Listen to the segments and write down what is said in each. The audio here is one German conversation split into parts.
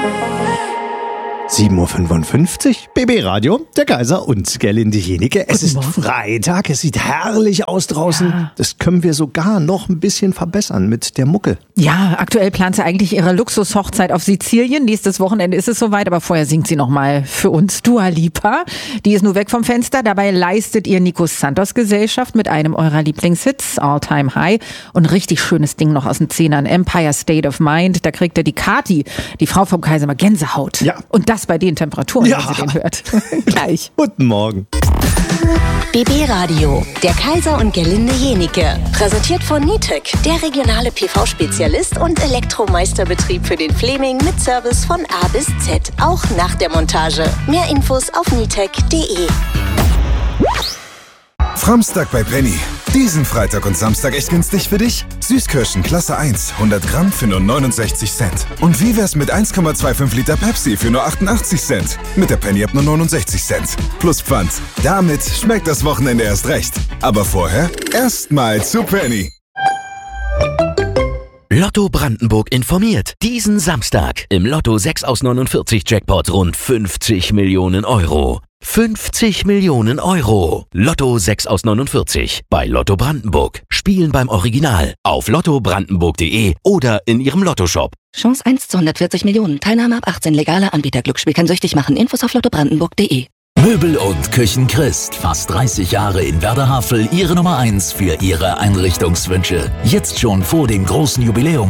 7:55 Uhr, BB Radio, der Kaiser und Gerlinde Jenike. Es ist Freitag, es sieht herrlich aus draußen. Ja. Das können wir sogar noch ein bisschen verbessern mit der Mucke. Ja, aktuell plant sie eigentlich ihre Luxushochzeit auf Sizilien. Nächstes Wochenende ist es soweit, aber vorher singt sie nochmal für uns Dua Lipa. Die ist nur weg vom Fenster. Dabei leistet ihr Nico Santos Gesellschaft mit einem eurer Lieblingshits, All Time High. Und ein richtig schönes Ding noch aus den 10ern, Empire State of Mind. Da kriegt er die Kati, die Frau vom Kaiser, mal Gänsehaut. Ja. Und das bei den Temperaturen, wenn sie den hört. Gleich. Guten Morgen. BB Radio, der Kaiser und Gerlinde Jenike. Präsentiert von Nitec, der regionale PV-Spezialist und Elektromeisterbetrieb für den Fleming mit Service von A bis Z. Auch nach der Montage. Mehr Infos auf nitec.de. Framstag bei Penny. Diesen Freitag und Samstag echt günstig für dich? Süßkirschen Klasse 1, 100 Gramm für nur 69 Cent. Und wie wär's mit 1,25 Liter Pepsi für nur 88 Cent? Mit der Penny-App nur 69 Cent. Plus Pfand. Damit schmeckt das Wochenende erst recht. Aber vorher erstmal zu Penny. Lotto Brandenburg informiert. Diesen Samstag im Lotto 6 aus 49 Jackpot rund 50 Millionen Euro. 50 Millionen Euro. Lotto 6 aus 49 bei Lotto Brandenburg. Spielen beim Original auf lottobrandenburg.de oder in ihrem Lottoshop. Chance 1 zu 140 Millionen. Teilnahme ab 18. Legaler Anbieter. Glücksspiel kann süchtig machen. Infos auf lottobrandenburg.de. Möbel und Küchen Christ. Fast 30 Jahre in Werder-Havel. Ihre Nummer 1 für Ihre Einrichtungswünsche. Jetzt schon vor dem großen Jubiläum.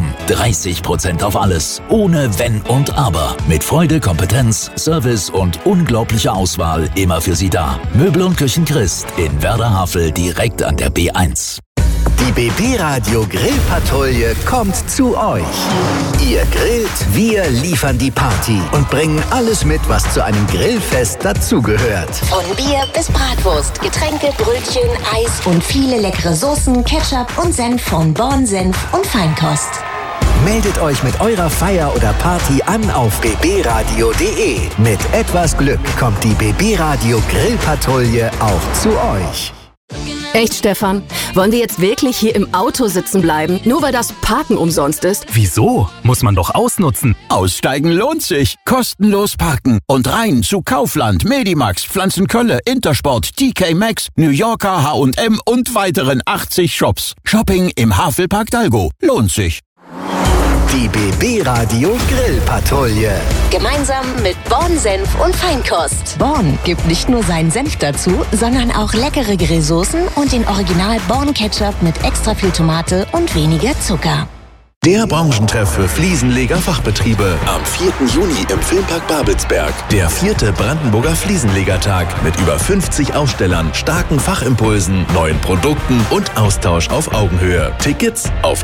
30% auf alles. Ohne Wenn und Aber. Mit Freude, Kompetenz, Service und unglaublicher Auswahl immer für Sie da. Möbel und Küchen Christ in Werder-Havel direkt an der B1. Die BB Radio Grillpatrouille kommt zu euch. Ihr grillt, wir liefern die Party und bringen alles mit, was zu einem Grillfest dazugehört. Von Bier bis Bratwurst, Getränke, Brötchen, Eis und viele leckere Soßen, Ketchup und Senf von Born Senf und Feinkost. Meldet euch mit eurer Feier oder Party an auf bbradio.de. Mit etwas Glück kommt die BB Radio Grillpatrouille auch zu euch. Echt, Stefan? Wollen wir jetzt wirklich hier im Auto sitzen bleiben, nur weil das Parken umsonst ist? Wieso? Muss man doch ausnutzen. Aussteigen lohnt sich. Kostenlos parken. Und rein zu Kaufland, Medimax, Pflanzenkölle, Intersport, TK Maxx, New Yorker, H&M und weiteren 80 Shops. Shopping im Havelpark Dalgo. Lohnt sich. Die BB Radio Grillpatrouille. Gemeinsam mit Born Senf und Feinkost. Born gibt nicht nur seinen Senf dazu, sondern auch leckere Grillsoßen und den Original Born Ketchup mit extra viel Tomate und weniger Zucker. Der Branchentreff für Fliesenleger-Fachbetriebe am 4. Juni im Filmpark Babelsberg. Der 4. Brandenburger Fliesenlegertag mit über 50 Ausstellern, starken Fachimpulsen, neuen Produkten und Austausch auf Augenhöhe. Tickets auf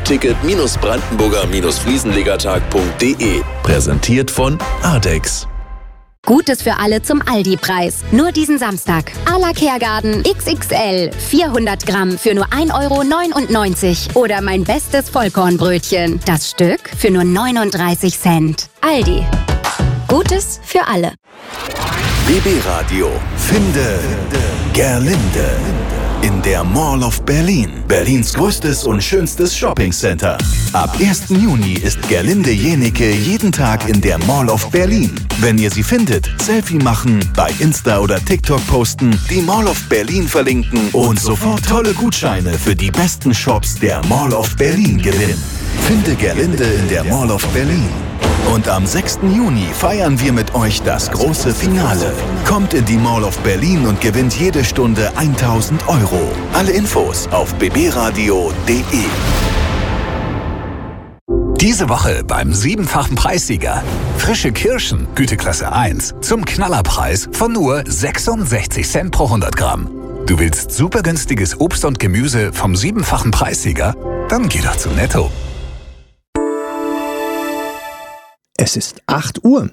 ticket-brandenburger-fliesenlegertag.de. Präsentiert von Adex. Gutes für alle zum Aldi-Preis. Nur diesen Samstag. A la Kehrgarten XXL. 400 Gramm für nur 1,99 € Oder mein bestes Vollkornbrötchen. Das Stück für nur 39 Cent. Aldi. Gutes für alle. BB Radio. Finde Gerlinde. In der Mall of Berlin. Berlins größtes und schönstes Shoppingcenter. Ab 1. Juni ist Gerlinde Jenike jeden Tag in der Mall of Berlin. Wenn ihr sie findet, Selfie machen, bei Insta oder TikTok posten, die Mall of Berlin verlinken und sofort tolle Gutscheine für die besten Shops der Mall of Berlin gewinnen. Finde Gerlinde in der Mall of Berlin. Und am 6. Juni feiern wir mit euch das große Finale. Kommt in die Mall of Berlin und gewinnt jede Stunde 1.000 €. Alle Infos auf bbradio.de. Diese Woche beim 7-fachen Preissieger. Frische Kirschen, Güteklasse 1, zum Knallerpreis von nur 66 Cent pro 100 Gramm. Du willst super günstiges Obst und Gemüse vom 7-fachen Preissieger? Dann geh doch zu Netto. Es ist 8 Uhr.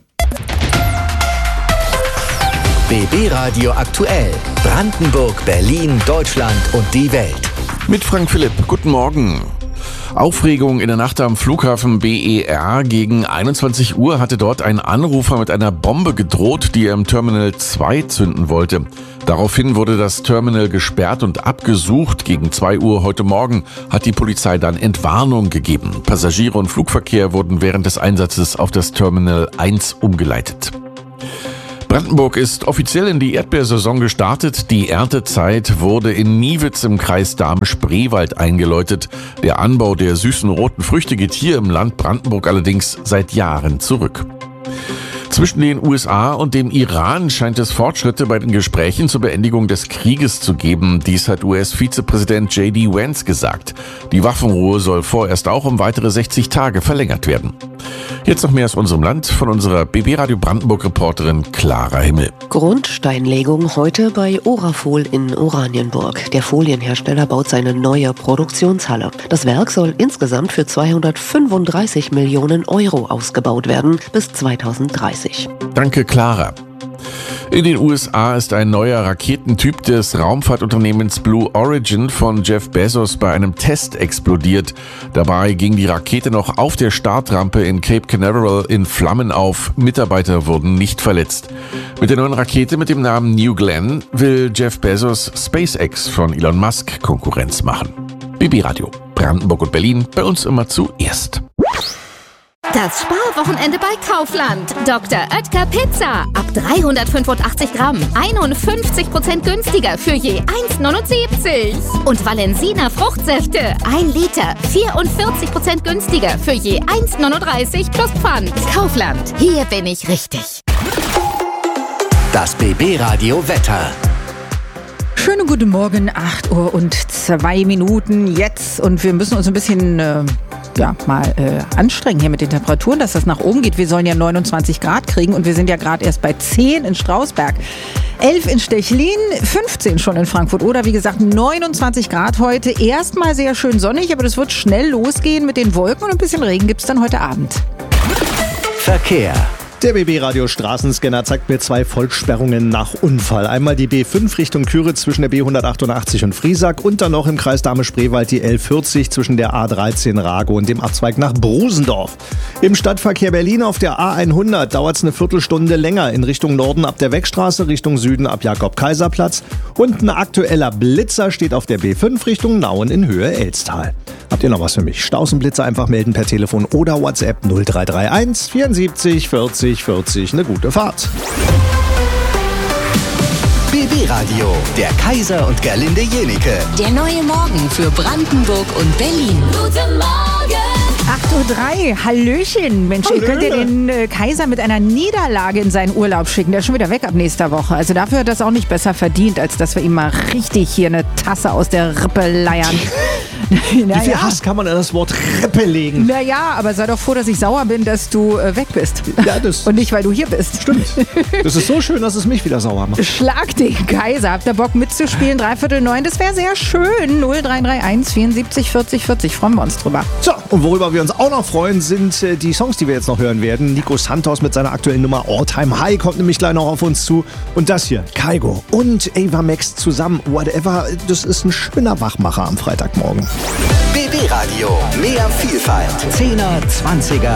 BB Radio aktuell. Brandenburg, Berlin, Deutschland und die Welt. Mit Frank Philipp. Guten Morgen. Aufregung in der Nacht am Flughafen BER. Gegen 21 Uhr hatte dort ein Anrufer mit einer Bombe gedroht, die er im Terminal 2 zünden wollte. Daraufhin wurde das Terminal gesperrt und abgesucht. Gegen 2 Uhr heute Morgen hat die Polizei dann Entwarnung gegeben. Passagiere und Flugverkehr wurden während des Einsatzes auf das Terminal 1 umgeleitet. Brandenburg ist offiziell in die Erdbeersaison gestartet. Die Erntezeit wurde in Niewitz im Kreis Dahme-Spreewald eingeläutet. Der Anbau der süßen roten Früchte geht hier im Land Brandenburg allerdings seit Jahren zurück. Zwischen den USA und dem Iran scheint es Fortschritte bei den Gesprächen zur Beendigung des Krieges zu geben. Dies hat US-Vizepräsident J.D. Vance gesagt. Die Waffenruhe soll vorerst auch um weitere 60 Tage verlängert werden. Jetzt noch mehr aus unserem Land von unserer BB Radio Brandenburg-Reporterin Clara Himmel. Grundsteinlegung heute bei Orafol in Oranienburg. Der Folienhersteller baut seine neue Produktionshalle. Das Werk soll insgesamt für 235 Millionen Euro ausgebaut werden bis 2030. Danke, Clara. In den USA ist ein neuer Raketentyp des Raumfahrtunternehmens Blue Origin von Jeff Bezos bei einem Test explodiert. Dabei ging die Rakete noch auf der Startrampe in Cape Canaveral in Flammen auf. Mitarbeiter wurden nicht verletzt. Mit der neuen Rakete mit dem Namen New Glenn will Jeff Bezos SpaceX von Elon Musk Konkurrenz machen. BB Radio, Brandenburg und Berlin, bei uns immer zuerst. Das Sparwochenende bei Kaufland. Dr. Oetker Pizza. Ab 385 Gramm. 51% günstiger für je 1,79. Und Valensina Fruchtsäfte. 1 Liter. 44% günstiger für je 1,39 plus Pfand. Kaufland. Hier bin ich richtig. Das BB Radio Wetter. Schönen guten Morgen, 8:02 jetzt. Und wir müssen uns ein bisschen anstrengen hier mit den Temperaturen, dass das nach oben geht. Wir sollen ja 29 Grad kriegen und wir sind ja gerade erst bei 10 in Strausberg, 11 in Stechlin, 15 schon in Frankfurt oder wie gesagt 29 Grad heute. Erstmal sehr schön sonnig, aber das wird schnell losgehen mit den Wolken und ein bisschen Regen gibt es dann heute Abend. Verkehr. Der BB-Radio Straßenscanner zeigt mir 2 Vollsperrungen nach Unfall. Einmal die B5 Richtung Küritz zwischen der B188 und Friesack und dann noch im Kreis Dahme-Spreewald die L40 zwischen der A13 Rago und dem Abzweig nach Brosendorf. Im Stadtverkehr Berlin auf der A100 dauert es eine Viertelstunde länger in Richtung Norden ab der Weckstraße, Richtung Süden ab Jakob-Kaiser-Platz. Und ein aktueller Blitzer steht auf der B5 Richtung Nauen in Höhe Elstal. Habt ihr noch was für mich? Staus und Blitzer einfach melden per Telefon oder WhatsApp 0331 74 40 40. Eine gute Fahrt. BB Radio, der Kaiser und Gerlinde Jenike. Der neue Morgen für Brandenburg und Berlin. Guten Morgen! 8:03 Uhr, Hallöchen. Mensch, ihr könnt ja den Kaiser mit einer Niederlage in seinen Urlaub schicken. Der ist schon wieder weg ab nächster Woche. Also dafür hat das auch nicht besser verdient, als dass wir ihm mal richtig hier eine Tasse aus der Rippe leiern. Wie viel Hass kann man in das Wort Rippe legen? Naja, aber sei doch froh, dass ich sauer bin, dass du weg bist. Ja, das und nicht, weil du hier bist. Stimmt. Das ist so schön, dass es mich wieder sauer macht. Schlag den Kaiser. Habt ihr Bock mitzuspielen? 8:45? Das wäre sehr schön. 0331 74 40 40. Freuen wir uns drüber. So, und worüber wir uns auch noch freuen, sind die Songs, die wir jetzt noch hören werden. Nico Santos mit seiner aktuellen Nummer All Time High kommt nämlich gleich noch auf uns zu. Und das hier, Kygo und Ava Max zusammen. Whatever, das ist ein schöner Wachmacher am Freitagmorgen. BB Radio, mehr Vielfalt. 10er, 20er.